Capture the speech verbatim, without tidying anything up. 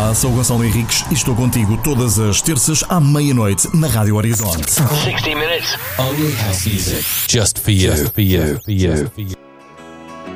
Olá, sou o Gonçalo Henriques e estou contigo todas as terças à meia-noite na Rádio Horizonte. sixty minutes only house music. Just for you, for you, for you, for you.